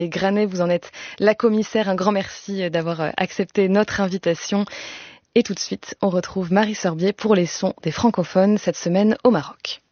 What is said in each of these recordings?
Et Granet, vous en êtes la commissaire. Un grand merci d'avoir accepté notre invitation. Et tout de suite, on retrouve Marie Sorbier pour les sons des francophones cette semaine au Maroc.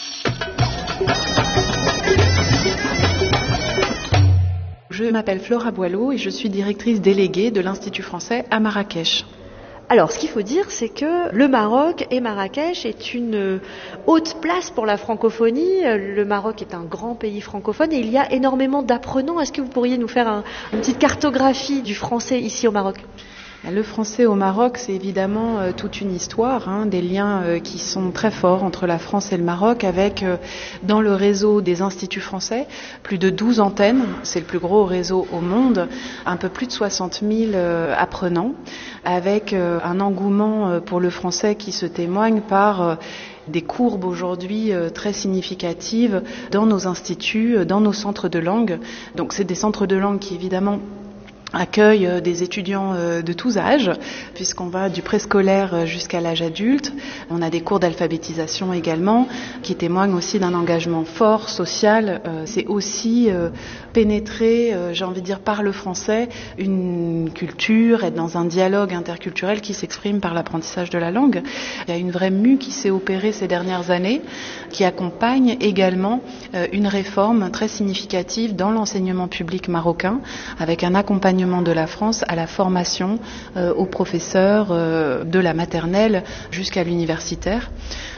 Je m'appelle Flora Boileau et je suis directrice déléguée de l'Institut français à Marrakech. Alors, ce qu'il faut dire, c'est que le Maroc et Marrakech est une haute place pour la francophonie. Le Maroc est un grand pays francophone et il y a énormément d'apprenants. Est-ce que vous pourriez nous faire une petite cartographie du français ici au Maroc ? Le français au Maroc, c'est évidemment toute une histoire, des liens qui sont très forts entre la France et le Maroc, avec dans le réseau des instituts français plus de 12 antennes, c'est le plus gros réseau au monde, un peu plus de 60 000 apprenants, avec un engouement pour le français qui se témoigne par des courbes aujourd'hui très significatives dans nos instituts, dans nos centres de langue. Donc c'est des centres de langue qui évidemment accueille des étudiants de tous âges, puisqu'on va du préscolaire jusqu'à l'âge adulte. On a des cours d'alphabétisation également, qui témoignent aussi d'un engagement fort, social. C'est aussi pénétrer, j'ai envie de dire, par le français, une culture, être dans un dialogue interculturel qui s'exprime par l'apprentissage de la langue. Il y a une vraie mue qui s'est opérée ces dernières années, qui accompagne également une réforme très significative dans l'enseignement public marocain, avec un accompagnement de la France à la formation aux professeurs de la maternelle jusqu'à l'universitaire.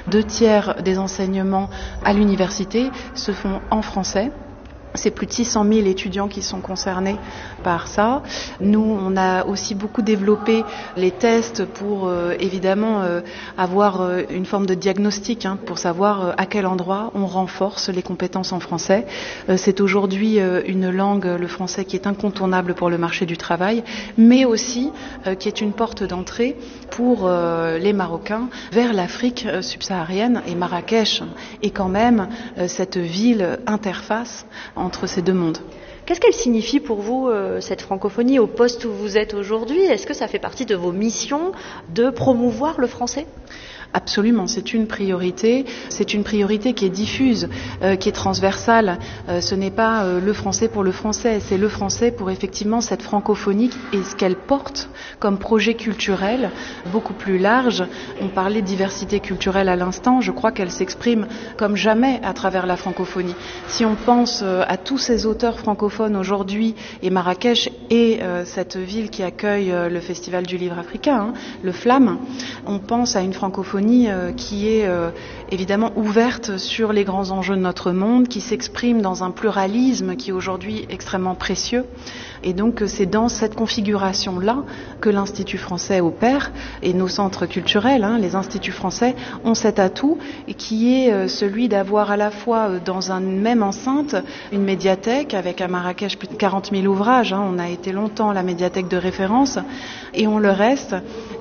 2/3 des enseignements à l'université se font en français. C'est plus de 600 000 étudiants qui sont concernés par ça. Nous, on a aussi beaucoup développé les tests pour évidemment avoir une forme de diagnostic pour savoir à quel endroit on renforce les compétences en français. C'est aujourd'hui une langue, le français, qui est incontournable pour le marché du travail, mais aussi qui est une porte d'entrée pour les Marocains vers l'Afrique subsaharienne. Et Marrakech est quand même cette ville interface entre ces deux mondes. Qu'est-ce qu'elle signifie pour vous, cette francophonie, au poste où vous êtes aujourd'hui ? Est-ce que ça fait partie de vos missions de promouvoir le français ? Absolument, c'est une priorité qui est diffuse, qui est transversale. Ce n'est pas le français pour le français, c'est le français pour effectivement cette francophonie et ce qu'elle porte comme projet culturel beaucoup plus large. On parlait de diversité culturelle à l'instant, je crois qu'elle s'exprime comme jamais à travers la francophonie. Si on pense à tous ces auteurs francophones aujourd'hui, et Marrakech est cette ville qui accueille le Festival du livre africain, le FLAM, on pense à une francophonie qui est évidemment ouverte sur les grands enjeux de notre monde, qui s'exprime dans un pluralisme qui est aujourd'hui extrêmement précieux. Et donc c'est dans cette configuration-là que l'Institut français opère, et nos centres culturels, les instituts français, ont cet atout qui est celui d'avoir à la fois dans une même enceinte une médiathèque avec à Marrakech plus de 40 000 ouvrages. On a été longtemps la médiathèque de référence et on le reste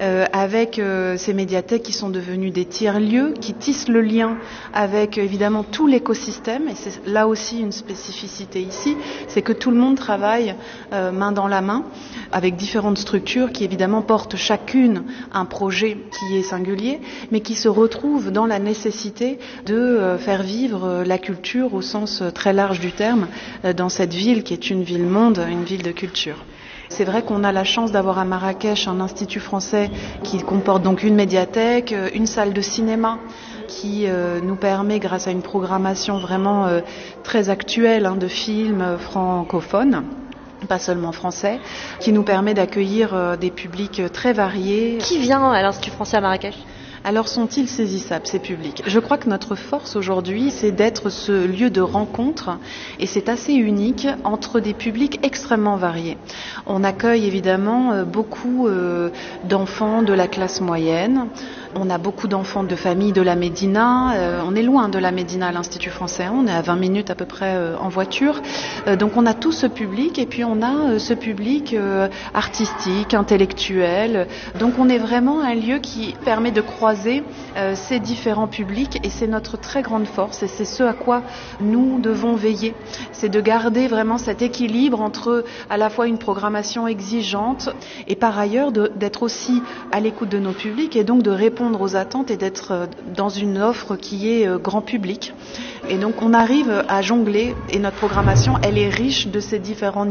avec ces médiathèques qui sont devenues des tiers-lieux, qui tissent le lien avec évidemment tout l'écosystème. Et c'est là aussi une spécificité ici, c'est que tout le monde travaille main dans la main avec différentes structures qui évidemment portent chacune un projet qui est singulier, mais qui se retrouvent dans la nécessité de faire vivre la culture au sens très large du terme dans cette ville qui est une ville-monde, une ville de culture. C'est vrai qu'on a la chance d'avoir à Marrakech un institut français qui comporte donc une médiathèque, une salle de cinéma qui nous permet, grâce à une programmation vraiment très actuelle de films francophones, pas seulement français, qui nous permet d'accueillir des publics très variés. Qui vient à l'Institut français à Marrakech ? Alors sont-ils saisissables, ces publics ? Je crois que notre force aujourd'hui, c'est d'être ce lieu de rencontre, et c'est assez unique, entre des publics extrêmement variés. On accueille évidemment beaucoup d'enfants de la classe moyenne. On a beaucoup d'enfants de familles de la Médina. On est loin de la Médina à l'Institut français. On est à 20 minutes à peu près en voiture. Donc on a tout ce public, et puis on a ce public artistique, intellectuel. Donc on est vraiment un lieu qui permet de croiser ces différents publics, et c'est notre très grande force, et c'est ce à quoi nous devons veiller. C'est de garder vraiment cet équilibre entre à la fois une programmation exigeante et par ailleurs d'être aussi à l'écoute de nos publics, et donc de répondre répondre aux attentes et d'être dans une offre qui est grand public. Et donc on arrive à jongler et notre programmation, elle est riche de ces différents